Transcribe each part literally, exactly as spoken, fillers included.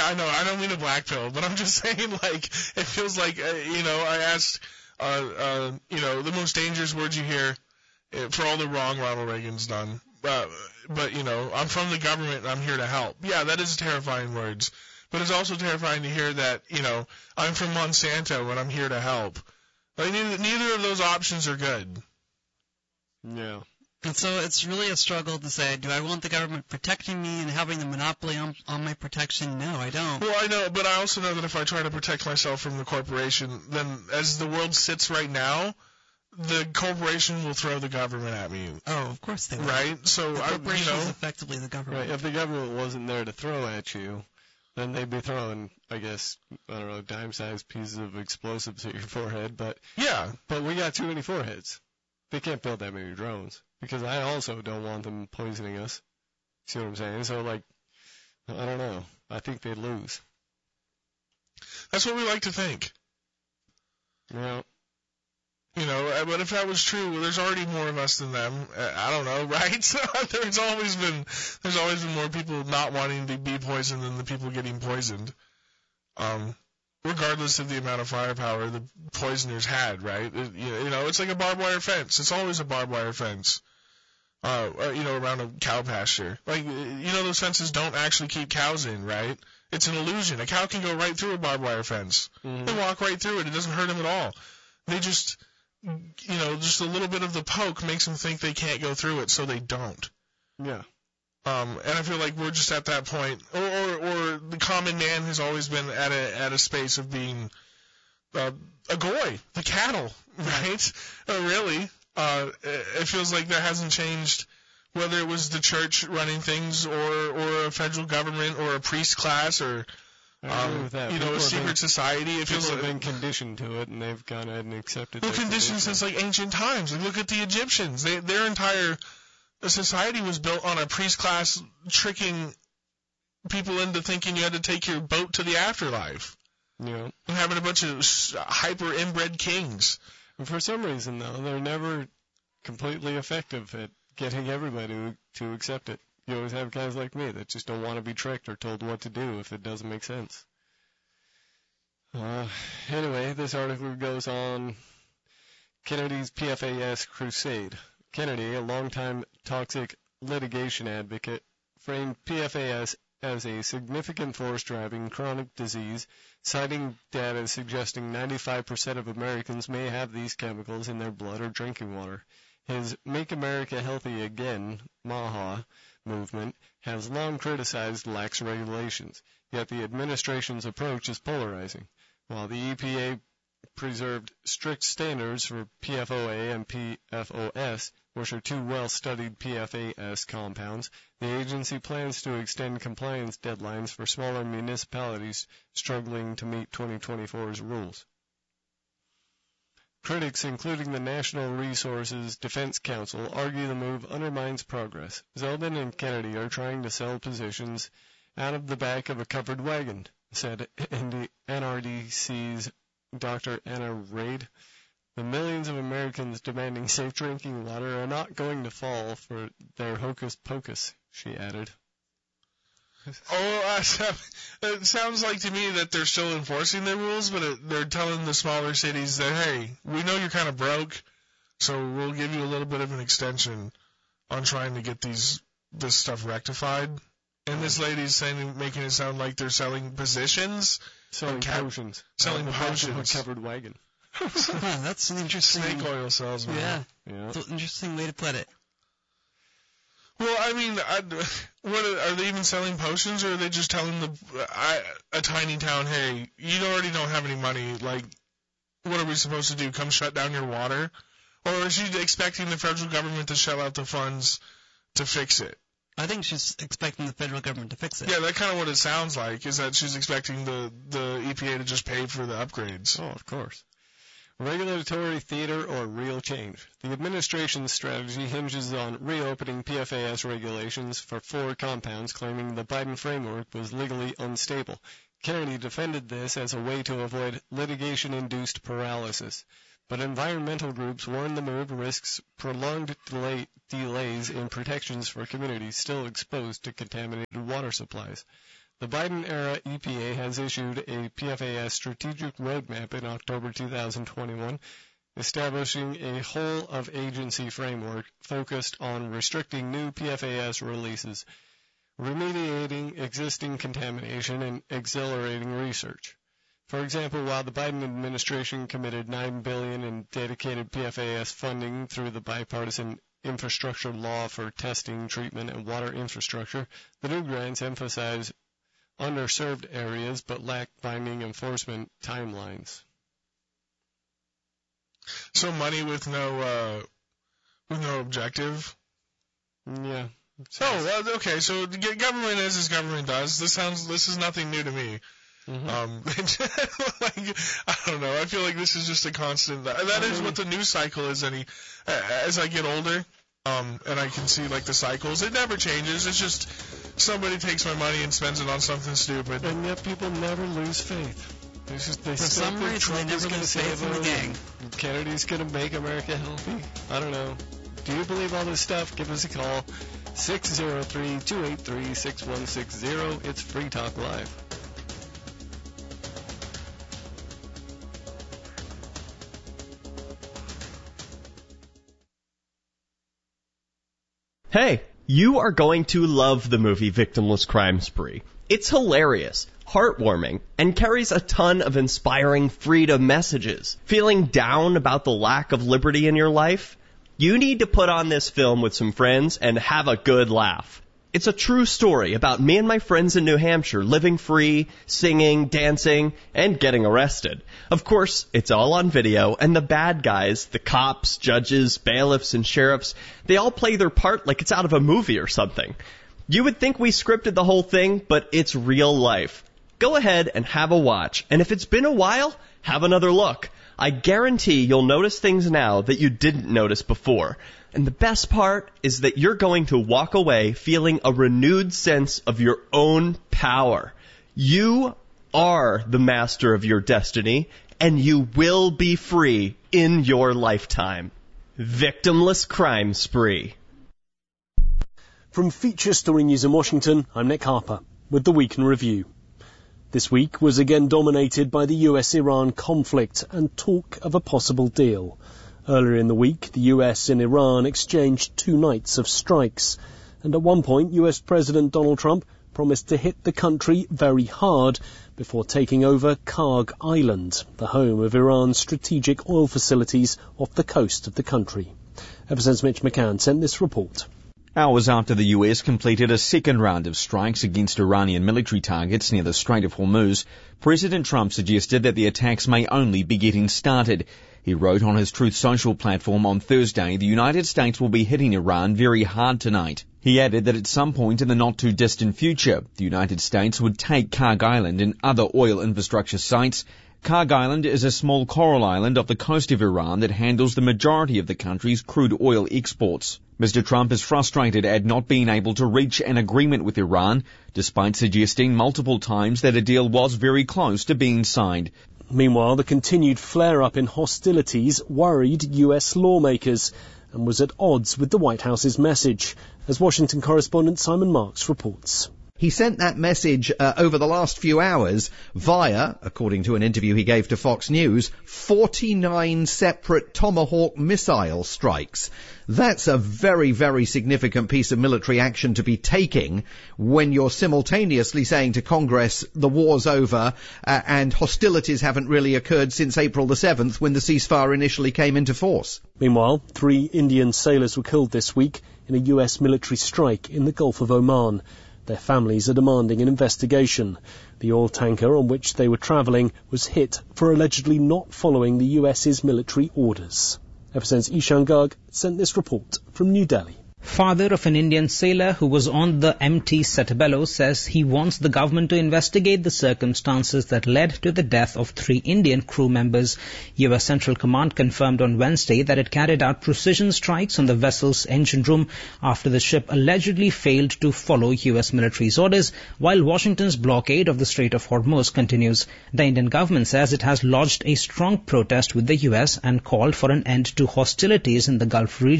I know, I don't mean a black pill, but I'm just saying, like, it feels like, uh, you know, I asked, uh, uh, you know, the most dangerous words you hear uh, for all the wrong Ronald Reagan's done. Uh, but, you know, I'm from the government and I'm here to help. Yeah, that is terrifying words. But it's also terrifying to hear that, you know, I'm from Monsanto and I'm here to help. Like, neither, neither of those options are good. Yeah. And so it's really a struggle to say, do I want the government protecting me and having the monopoly on, on my protection? No, I don't. Well, I know, but I also know that if I try to protect myself from the corporation, then as the world sits right now, the corporation will throw the government at me. Oh, of course they will. Right? So, the I, corporation you know, is effectively the government. Right. If the government wasn't there to throw at you, then they'd be throwing, I guess, I don't know, dime-sized pieces of explosives at your forehead. But yeah, but we got too many foreheads. They can't build that many drones. Because I also don't want them poisoning us. See what I'm saying? So, like, I don't know. I think they'd lose. That's what we like to think. Yeah. You know, but if that was true, well, there's already more of us than them. I don't know, right? So there's always been there's always been more people not wanting to be poisoned than the people getting poisoned. Um, regardless of the amount of firepower the poisoners had, right? It, you know, it's like a barbed wire fence. It's always a barbed wire fence. Uh, you know, around a cow pasture. Like, you know, those fences don't actually keep cows in, right? It's an illusion. A cow can go right through a barbed wire fence. Mm-hmm. They walk right through it. It doesn't hurt them at all. They just, you know, just a little bit of the poke makes them think they can't go through it, so they don't. Yeah. Um, and I feel like we're just at that point, or, or, or the common man has always been at a at a space of being uh, a goy, the cattle, right? uh, really. Uh, it feels like that hasn't changed, whether it was the church running things or, or a federal government or a priest class or, um, you know, people a secret been, society. It feels people like have been conditioned to it and they've gone ahead and accepted it. Well, conditioned since like ancient times. Like, look at the Egyptians. They, their entire society was built on a priest class tricking people into thinking you had to take your boat to the afterlife. Yeah. And having a bunch of hyper inbred kings. And for some reason, though, they're never completely effective at getting everybody to, to accept it. You always have guys like me that just don't want to be tricked or told what to do if it doesn't make sense. Uh, anyway, this article goes on Kennedy's P F A S crusade. Kennedy, a longtime toxic litigation advocate, framed P F A S as a significant force driving chronic disease, citing data suggesting ninety-five percent of Americans may have these chemicals in their blood or drinking water. His Make America Healthy Again, MAHA, movement has long criticized lax regulations, yet the administration's approach is polarizing. While the E P A preserved strict standards for P F O A and P F O S, which are two well-studied P F A S compounds, the agency plans to extend compliance deadlines for smaller municipalities struggling to meet twenty twenty-four's rules. Critics, including the National Resources Defense Council, argue the move undermines progress. Zeldin and Kennedy are trying to sell positions out of the back of a covered wagon, said N R D C's Doctor Anna Raid. The millions of Americans demanding safe drinking water are not going to fall for their hocus pocus, she added. Oh, uh, it sounds like to me that they're still enforcing their rules, but it, they're telling the smaller cities that, hey, we know you're kind of broke, so we'll give you a little bit of an extension on trying to get these this stuff rectified. And this lady's saying, making it sound like they're selling positions. Selling cap- potions. Selling uh, potions. A covered wagon. Huh, that's an interesting... Snake oil salesman. Yeah. yeah. That's an interesting way to put it. Well, I mean, I, what are they even selling potions, or are they just telling the I, a tiny town, hey, you already don't have any money, like, what are we supposed to do, come shut down your water? Or is she expecting the federal government to shell out the funds to fix it? I think she's expecting the federal government to fix it. Yeah, that's kind of what it sounds like, is that she's expecting the, the E P A to just pay for the upgrades. Oh, of course. Regulatory theater or real change. The administration's strategy hinges on reopening P F A S regulations for four compounds, claiming the Biden framework was legally unstable. Kennedy defended this as a way to avoid litigation-induced paralysis. But environmental groups warn the move risks prolonged delay, delays in protections for communities still exposed to contaminated water supplies. The Biden-era E P A has issued a P F A S strategic roadmap in October two thousand twenty-one, establishing a whole-of-agency framework focused on restricting new P F A S releases, remediating existing contamination, and accelerating research. For example, while the Biden administration committed nine billion dollars in dedicated P F A S funding through the bipartisan infrastructure law for testing, treatment, and water infrastructure, the new grants emphasize underserved areas but lack binding enforcement timelines. So money with no uh, with no objective. Yeah. Oh, well, okay. So government is as government does. This sounds. This is nothing new to me. Mm-hmm. Um, like, I don't know. I feel like this is just a constant. That, that is what the news cycle is. Any as I get older, um, and I can see like the cycles, it never changes. It's just somebody takes my money and spends it on something stupid. And yet people never lose faith. It's just, they For some reason, they never lose faith in the gang. Kennedy's going to make America healthy. I don't know. Do you believe all this stuff? Give us a call. six oh three, two eight three, six one six zero. It's Free Talk Live. Hey, you are going to love the movie Victimless Crime Spree. It's hilarious, heartwarming, and carries a ton of inspiring freedom messages. Feeling down about the lack of liberty in your life? You need to put on this film with some friends and have a good laugh. It's a true story about me and my friends in New Hampshire living free, singing, dancing, and getting arrested. Of course, it's all on video, and the bad guys, the cops, judges, bailiffs, and sheriffs, they all play their part like it's out of a movie or something. You would think we scripted the whole thing, but it's real life. Go ahead and have a watch, and if it's been a while, have another look. I guarantee you'll notice things now that you didn't notice before. And the best part is that you're going to walk away feeling a renewed sense of your own power. You are the master of your destiny, and you will be free in your lifetime. Victimless Crime Spree. From Feature Story News in Washington, I'm Nick Harper with the Week in Review. This week was again dominated by the U S Iran conflict and talk of a possible deal. Earlier in the week, the U S and Iran exchanged two nights of strikes, and at one point U S President Donald Trump promised to hit the country very hard before taking over Karg Island, the home of Iran's strategic oil facilities off the coast of the country. Ever since Mitch McCann sent this report. Hours after the U S completed a second round of strikes against Iranian military targets near the Strait of Hormuz, President Trump suggested that the attacks may only be getting started. He wrote on his Truth Social platform on Thursday, the United States will be hitting Iran very hard tonight. He added that at some point in the not-too-distant future, the United States would take Karg Island and other oil infrastructure sites. Karg Island is a small coral island off the coast of Iran that handles the majority of the country's crude oil exports. Mister Trump is frustrated at not being able to reach an agreement with Iran, despite suggesting multiple times that a deal was very close to being signed. Meanwhile, the continued flare-up in hostilities worried U S lawmakers and was at odds with the White House's message, as Washington correspondent Simon Marks reports. He sent that message uh, over the last few hours via, according to an interview he gave to Fox News, forty-nine separate Tomahawk missile strikes. That's a very, very significant piece of military action to be taking when you're simultaneously saying to Congress the war's over uh, and hostilities haven't really occurred since April the seventh when the ceasefire initially came into force. Meanwhile, three Indian sailors were killed this week in a U S military strike in the Gulf of Oman. Their families are demanding an investigation. The oil tanker on which they were travelling was hit for allegedly not following the U S's military orders. Ever since Ishan Garg sent this report from New Delhi. Father of an Indian sailor who was on the M T Setabelo says he wants the government to investigate the circumstances that led to the death of three Indian crew members. U S Central Command confirmed on Wednesday that it carried out precision strikes on the vessel's engine room after the ship allegedly failed to follow U S military's orders, while Washington's blockade of the Strait of Hormuz continues. The Indian government says it has lodged a strong protest with the U S and called for an end to hostilities in the Gulf region.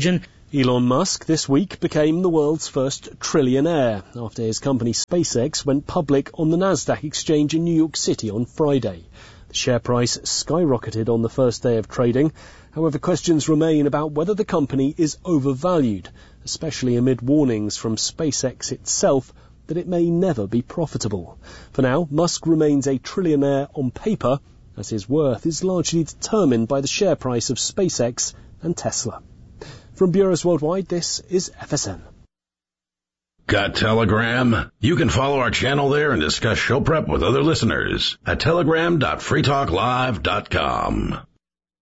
Elon Musk this week became the world's first trillionaire after his company SpaceX went public on the Nasdaq exchange in New York City on Friday. The share price skyrocketed on the first day of trading. However, questions remain about whether the company is overvalued, especially amid warnings from SpaceX itself that it may never be profitable. For now, Musk remains a trillionaire on paper, as his worth is largely determined by the share price of SpaceX and Tesla. From Bureaus Worldwide, this is F S N. Got Telegram? You can follow our channel there and discuss show prep with other listeners at telegram dot free talk live dot com.